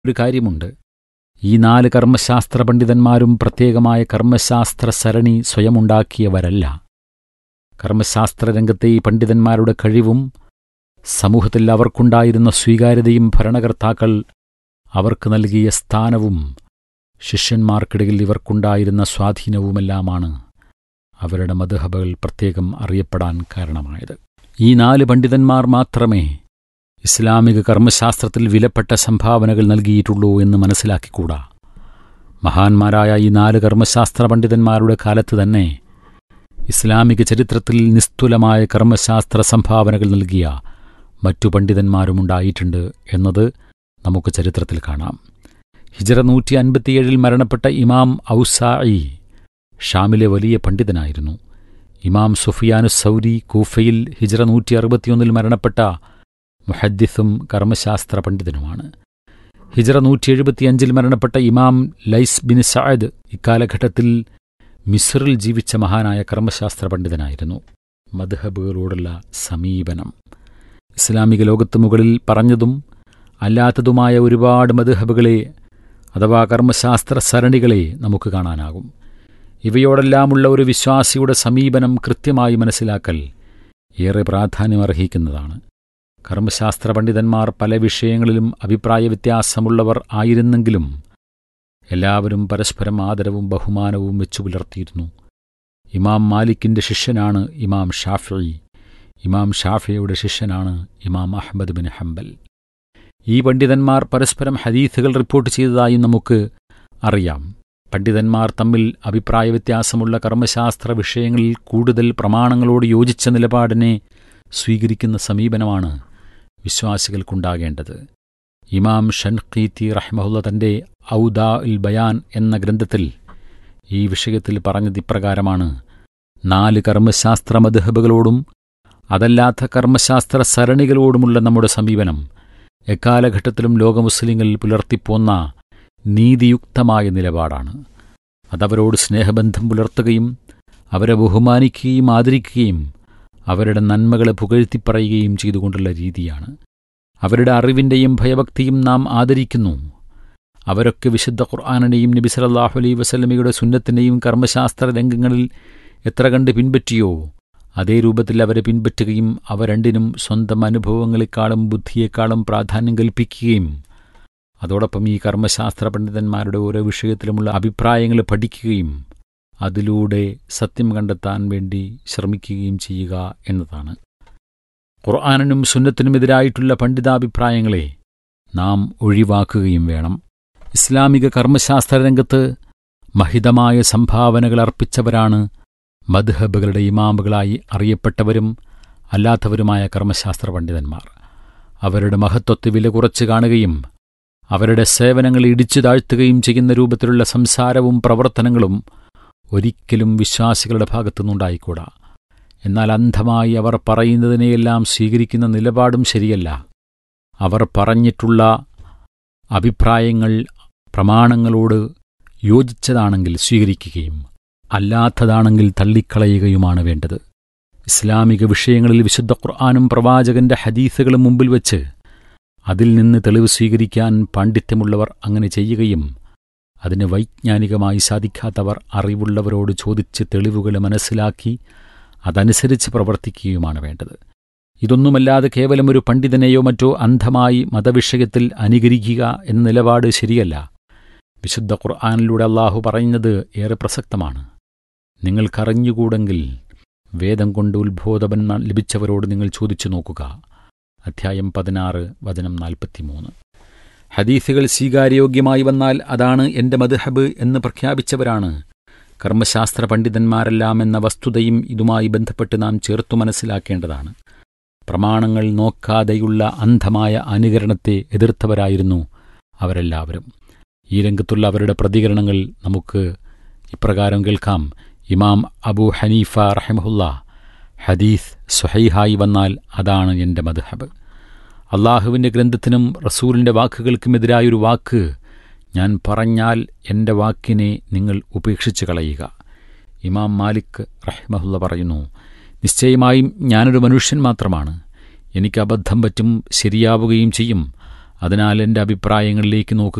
ഒരു കാര്യമുണ്ട്. ഈ 4 കർമ്മശാസ്ത്ര പണ്ഡിതന്മാരും പ്രത്യേകമായ കർമ്മശാസ്ത്ര സരണി സ്വയമുണ്ടാക്കിയവരല്ല. കർമ്മശാസ്ത്ര രംഗത്തെ ഈ പണ്ഡിതന്മാരുടെ കഴിവും സമൂഹത്തിൽ അവർക്കുണ്ടായിരുന്ന സ്വീകാര്യതയും ഭരണകർത്താക്കൾ അവർക്ക് നൽകിയ സ്ഥാനവും ശിഷ്യന്മാർക്കിടയിൽ ഇവർക്കുണ്ടായിരുന്ന സ്വാധീനവുമെല്ലാമാണ് അവരുടെ മദ്ഹബുകൾ പ്രത്യേകം അറിയപ്പെടാൻ കാരണമായത്. ഈ 4 പണ്ഡിതന്മാർ മാത്രമേ ഇസ്ലാമിക കർമ്മശാസ്ത്രത്തിൽ വിലപ്പെട്ട സംഭാവനകൾ നൽകിയിട്ടുള്ളൂ എന്ന് മനസ്സിലാക്കിക്കൂടാ. മഹാന്മാരായ ഈ 4 കർമ്മശാസ്ത്ര പണ്ഡിതന്മാരുടെ കാലത്ത് തന്നെ ഇസ്ലാമിക ചരിത്രത്തിൽ നിസ്തുലമായ കർമ്മശാസ്ത്ര സംഭാവനകൾ നൽകിയ മറ്റു പണ്ഡിതന്മാരുമുണ്ടായിട്ടുണ്ട് എന്നത് നമുക്ക് ചരിത്രത്തിൽ കാണാം. ഹിജ്റ 157 മരണപ്പെട്ട ഇമാം ഔസാഇ ഷാമിലെ വലിയ പണ്ഡിതനായിരുന്നു. ഇമാം സുഫിയാനു സൗരി കൂഫയിൽ ഹിജ്റ 161 മരണപ്പെട്ട മുഹദ്ദിസും കർമ്മശാസ്ത്ര പണ്ഡിതനുമാണ്. ഹിജ്റ 175 മരണപ്പെട്ട ഇമാം ലൈസ് ബിൻ സഅദ് ഇക്കാലഘട്ടത്തിൽ മിസ്റിൽ ജീവിച്ച മഹാനായ കർമ്മശാസ്ത്ര പണ്ഡിതനായിരുന്നു. മദ്ഹബുകളോടുള്ള സമീപനം ഇസ്ലാമിക ലോകത്ത് മുകളിൽ പറഞ്ഞതും അല്ലാത്തതുമായ ഒരുപാട് മദ്ഹബുകളെ അഥവാ കർമ്മശാസ്ത്ര സരണികളെ നമുക്ക് കാണാനാകും. ഇവയോടെല്ലാമുള്ള ഒരു വിശ്വാസിയുടെ സമീപനം കൃത്യമായി മനസ്സിലാക്കൽ ഏറെ പ്രാധാന്യമർഹിക്കുന്നതാണ്. കർമ്മശാസ്ത്ര പണ്ഡിതന്മാർ പല വിഷയങ്ങളിലും അഭിപ്രായ വ്യത്യാസമുള്ളവർ ആയിരുന്നെങ്കിലും എല്ലാവരും പരസ്പരം ആദരവും ബഹുമാനവും വെച്ചു പുലർത്തിയിരുന്നു. ഇമാം മാലിക്കിൻ്റെ ശിഷ്യനാണ് ഇമാം ഷാഫിഈ. ഇമാം ഷാഫിയുടെ ശിഷ്യനാണ് ഇമാം അഹ്മദ് ബിൻ ഹംബൽ. ഈ പണ്ഡിതന്മാർ പരസ്പരം ഹദീസുകൾ റിപ്പോർട്ട് ചെയ്തതായും നമുക്ക് അറിയാം. പണ്ഡിതന്മാർ തമ്മിൽ അഭിപ്രായ വ്യത്യാസമുള്ള കർമ്മശാസ്ത്ര വിഷയങ്ങളിൽ കൂടുതൽ പ്രമാണങ്ങളോട് യോജിച്ച നിലപാടിനെ സ്വീകരിക്കുന്ന സമീപനമാണ് വിശ്വാസികൾക്കുണ്ടാകേണ്ടത്. ഇമാം ഷൻഖീത്തി റഹ്മഹുല്ല തൻ്റെ ഔദാ ഉൽ ബയാൻ എന്ന ഗ്രന്ഥത്തിൽ ഈ വിഷയത്തിൽ പറഞ്ഞതിപ്രകാരമാണ്: 4 കർമ്മശാസ്ത്ര മദ്ഹബുകളോടും അതല്ലാത്ത കർമ്മശാസ്ത്ര സരണികളോടുമുള്ള നമ്മുടെ സമീപനം എക്കാലഘട്ടത്തിലും ലോക മുസ്ലിങ്ങളിൽ പുലർത്തിപ്പോന്ന നീതിയുക്തമായ നിലപാടാണ്. അതവരോട് സ്നേഹബന്ധം പുലർത്തുകയും അവരെ ബഹുമാനിക്കുകയും ആദരിക്കുകയും അവരുടെ നന്മകളെ പുകഴ്ത്തിപ്പറയുകയും ചെയ്തുകൊണ്ടുള്ള രീതിയാണ്. അവരുടെ അറിവിൻ്റെയും ഭയഭക്തിയും നാം ആദരിക്കുന്നു. അവരൊക്കെ വിശുദ്ധ ഖുർആനിനെയും നബി സല്ലല്ലാഹു അലൈഹി വസല്ലമയുടെ സുന്നത്തിനെയും കർമ്മശാസ്ത്ര രംഗങ്ങളിൽ എത്ര കണ്ട് പിൻപറ്റിയോ അതേ രൂപത്തിൽ അവരെ പിൻപറ്റുകയും അവ രണ്ടിനും സ്വന്തം അനുഭവങ്ങളെക്കാളും ബുദ്ധിയേക്കാളും പ്രാധാന്യം കൽപ്പിക്കുകയും അതോടൊപ്പം ഈ കർമ്മശാസ്ത്ര പണ്ഡിതന്മാരുടെ ഓരോ വിഷയത്തിലുമുള്ള അഭിപ്രായങ്ങൾ പഠിക്കുകയും അതിലൂടെ സത്യം കണ്ടെത്താൻ വേണ്ടി ശ്രമിക്കുകയും ചെയ്യുക എന്നതാണ്. ഖുർആനിനും സുന്നത്തിനുമെതിരായിട്ടുള്ള പണ്ഡിതാഭിപ്രായങ്ങളെ നാം ഒഴിവാക്കുകയും വേണം. ഇസ്ലാമിക കർമ്മശാസ്ത്ര രംഗത്ത് മഹിതമായ സംഭാവനകൾ അർപ്പിച്ചവരാണ് മദ്ഹബുകളുടെ ഇമാമുകളായി അറിയപ്പെട്ടവരും അല്ലാത്തവരുമായ കർമ്മശാസ്ത്ര പണ്ഡിതന്മാർ. അവരുടെ മഹത്വത്തെ വില കുറച്ച് കാണുകയും അവരുടെ സേവനങ്ങൾ ഇടിച്ചു താഴ്ത്തുകയും ചെയ്യുന്ന രൂപത്തിലുള്ള സംസാരവും പ്രവർത്തനങ്ങളും ഒരിക്കലും വിശ്വാസികളുടെ ഭാഗത്തുനിന്നുണ്ടായിക്കൂടാ. എന്നാൽ അന്ധമായി അവർ പറയുന്നതിനെയെല്ലാം സ്വീകരിക്കുന്ന നിലപാടും ശരിയല്ല. അവർ പറഞ്ഞിട്ടുള്ള അഭിപ്രായങ്ങൾ പ്രമാണങ്ങളോട് യോജിച്ചതാണെങ്കിൽ സ്വീകരിക്കുകയും അല്ലാത്തതാണെങ്കിൽ തള്ളിക്കളയുകയുമാണ് വേണ്ടത്. ഇസ്ലാമിക വിഷയങ്ങളിൽ വിശുദ്ധ ഖുർആനും പ്രവാചകന്റെ ഹദീസുകളും മുമ്പിൽ വെച്ച് അതിൽ നിന്ന് തെളിവ് സ്വീകരിക്കാൻ പാണ്ഡിത്യമുള്ളവർ അങ്ങനെ ചെയ്യുകയും അതിന് വൈജ്ഞാനികമായി സാധിക്കാത്തവർ അറിവുള്ളവരോട് ചോദിച്ച് തെളിവുകൾ മനസ്സിലാക്കി അതനുസരിച്ച് പ്രവർത്തിക്കുകയുമാണ് വേണ്ടത്. ഇതൊന്നുമല്ലാതെ കേവലം ഒരു പണ്ഡിതനെയോ മറ്റോ അന്ധമായി മതവിഷയത്തിൽ അനുകരിക്കുക എന്ന നിലപാട് ശരിയല്ല. വിശുദ്ധ ഖുർആനിലൂടെ അല്ലാഹു പറയുന്നത് ഏറെ പ്രസക്തമാണ്. നിങ്ങൾക്കറിഞ്ഞുകൂടെങ്കിൽ വേദം കൊണ്ട് ഉത്ബോധനം ലഭിച്ചവരോട് നിങ്ങൾ ചോദിച്ചു നോക്കുക. അധ്യായം 16 വചനം 43. ഹദീസുകൾ സ്വീകാര്യോഗ്യമായി വന്നാൽ അതാണ് എൻ്റെ മദ്ഹബ് എന്ന് പ്രഖ്യാപിച്ചവരാണ് കർമ്മശാസ്ത്ര പണ്ഡിതന്മാരെല്ലാം എന്ന വസ്തുതയും ഇതുമായി ബന്ധപ്പെട്ട് നാം ചേർത്തു മനസ്സിലാക്കേണ്ടതാണ്. പ്രമാണങ്ങൾ നോക്കാതെയുള്ള അന്ധമായ അനുകരണത്തെ എതിർത്തവരായിരുന്നു അവരെല്ലാവരും. ഈ രംഗത്തുള്ള അവരുടെ പ്രതികരണങ്ങൾ നമുക്ക് ഇപ്രകാരം കേൾക്കാം. ഇമാം അബൂ ഹനീഫ റഹിമഹുല്ല: ഹദീസ് സ്വഹീഹായി വന്നാൽ അതാണ് എൻ്റെ മദ്ഹബ്. അള്ളാഹുവിൻ്റെ ഗ്രന്ഥത്തിനും റസൂലിൻ്റെ വാക്കുകൾക്കുമെതിരായൊരു വാക്ക് ഞാൻ പറഞ്ഞാൽ എൻ്റെ വാക്കിനെ നിങ്ങൾ ഉപേക്ഷിച്ച് കളയുക. ഇമാം മാലിക് റഹിമഹുല്ല പറയുന്നു: നിശ്ചയമായും ഞാനൊരു മനുഷ്യൻ മാത്രമാണ്. എനിക്ക് അബദ്ധം പറ്റും, ശരിയാവുകയും ചെയ്യും. അതിനാൽ എൻ്റെ അഭിപ്രായങ്ങളിലേക്ക് നോക്കുക.